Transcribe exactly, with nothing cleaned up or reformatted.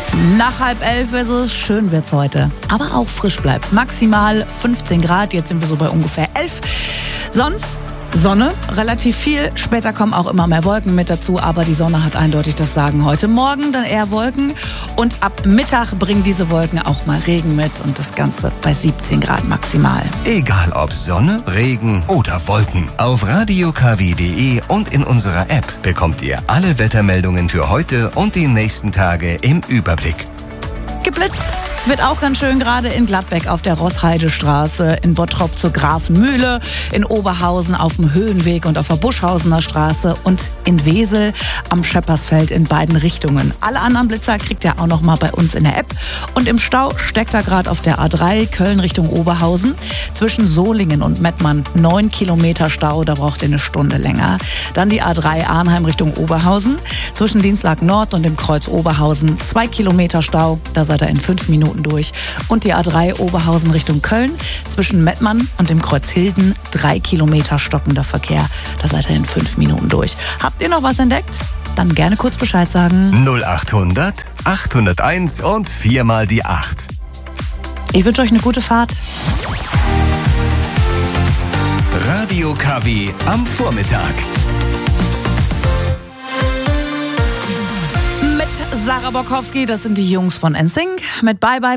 Nach halb elf ist es, schön wird's heute. Aber auch frisch bleibt's. Maximal fünfzehn Grad, jetzt sind wir so bei ungefähr elf. Sonst Sonne, relativ viel. Später kommen auch immer mehr Wolken mit dazu, aber die Sonne hat eindeutig das Sagen. Heute Morgen dann eher Wolken und ab Mittag bringen diese Wolken auch mal Regen mit und das Ganze bei siebzehn Grad maximal. Egal ob Sonne, Regen oder Wolken. Auf radio k w punkt d e und in unserer App bekommt ihr alle Wettermeldungen für heute und die nächsten Tage im Überblick. Geblitzt wird auch ganz schön, gerade in Gladbeck auf der Rossheidestraße, in Bottrop zur Grafenmühle, in Oberhausen auf dem Höhenweg und auf der Buschhausener Straße und in Wesel am Scheppersfeld in beiden Richtungen. Alle anderen Blitzer kriegt ihr auch noch mal bei uns in der App. Und im Stau steckt er gerade auf der A drei Köln Richtung Oberhausen zwischen Solingen und Mettmann. Neun Kilometer Stau, da braucht ihr eine Stunde länger. Dann die A drei Arnheim Richtung Oberhausen zwischen Dienstag Nord und dem Kreuz Oberhausen. Zwei Kilometer Stau, da seid ihr in fünf Minuten durch. Und die A drei Oberhausen Richtung Köln zwischen Mettmann und dem Kreuz Hilden. Drei Kilometer stockender Verkehr. Da seid ihr in fünf Minuten durch. Habt ihr noch was entdeckt? Dann gerne kurz Bescheid sagen. null achthundert achthunderteins und viermal die acht. Ich wünsche euch eine gute Fahrt. Radio K W am Vormittag. Mit Sarah Bokowski, das sind die Jungs von N Sync. Mit Bye Bye